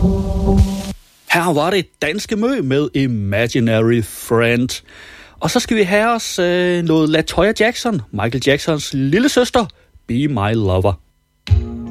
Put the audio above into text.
Her var det Danske Mø med Imaginary Friend. Og så skal vi have os noget LaToya Jackson, Michael Jacksons lille søster, Be My Lover.